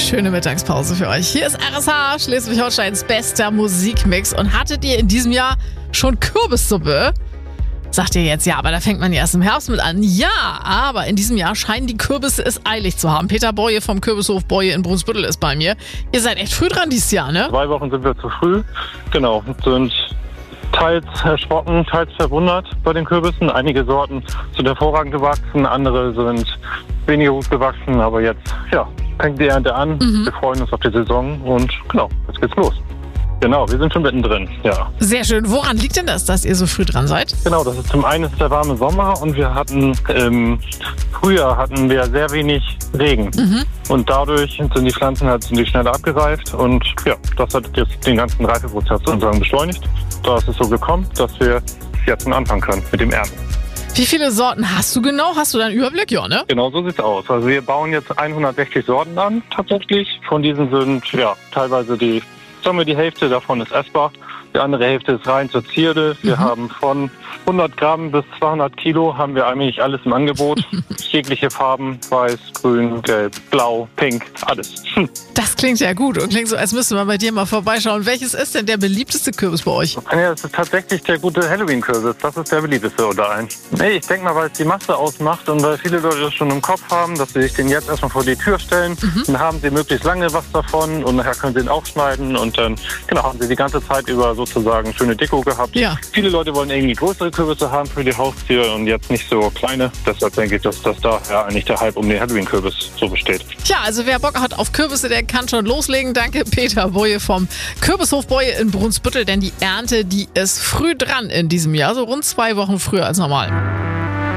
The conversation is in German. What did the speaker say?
schöne Mittagspause für euch. Hier ist RSH, Schleswig-Holsteins bester Musikmix. Und hattet ihr in diesem Jahr schon Kürbissuppe? Sagt ihr jetzt, ja, aber da fängt man ja erst im Herbst mit an. Ja, aber in diesem Jahr scheinen die Kürbisse es eilig zu haben. Peter Boye vom Kürbishof Boye in Brunsbüttel ist bei mir. Ihr seid echt früh dran dieses Jahr, ne? 2 Wochen sind wir zu früh. Genau, sind teils erschrocken, teils verwundert bei den Kürbissen. Einige Sorten sind hervorragend gewachsen, andere sind weniger gut gewachsen. Aber jetzt, ja, fängt die Ernte an. Wir freuen uns auf die Saison und genau, jetzt geht's los. Genau, wir sind schon mittendrin, ja. Sehr schön. Woran liegt denn das, dass ihr so früh dran seid? Genau, das ist zum einen der warme Sommer und wir hatten Frühjahr hatten wir sehr wenig Regen. Und dadurch sind die Pflanzen schneller abgereift und ja, das hat jetzt den ganzen Reifeprozess sozusagen beschleunigt. Da ist es so gekommen, dass wir jetzt anfangen können mit dem Ernten. Wie viele Sorten hast du genau? Hast du da einen Überblick? Ja, ne? Genau, so sieht's aus. Also wir bauen jetzt 160 Sorten an, tatsächlich. Von diesen sind ja teilweise die Hälfte davon ist essbar. Die andere Hälfte ist rein zur Zierde. Wir haben von 100 Gramm bis 200 Kilo haben wir eigentlich alles im Angebot. Jegliche Farben, weiß, grün, gelb, blau, pink, alles. Das klingt ja gut und klingt so, als müsste man bei dir mal vorbeischauen. Welches ist denn der beliebteste Kürbis bei euch? Ja, das ist tatsächlich der gute Halloween-Kürbis. Das ist der beliebteste unter allen. Nee, ich denke mal, weil es die Masse ausmacht und weil viele Leute das schon im Kopf haben, dass sie sich den jetzt erstmal vor die Tür stellen. Dann haben sie möglichst lange was davon und nachher können sie ihn aufschneiden und dann haben sie die ganze Zeit über sozusagen schöne Deko gehabt. Ja. Viele Leute wollen irgendwie größere Kürbisse haben für die Haustiere und jetzt nicht so kleine. Deshalb denke ich, dass das da ja eigentlich der Hype um den Halloween-Kürbis so besteht. Tja, also wer Bock hat auf Kürbisse, der kann schon loslegen. Danke Peter Boye vom Kürbishof Boye in Brunsbüttel, denn die Ernte, die ist früh dran in diesem Jahr, so rund 2 Wochen früher als normal.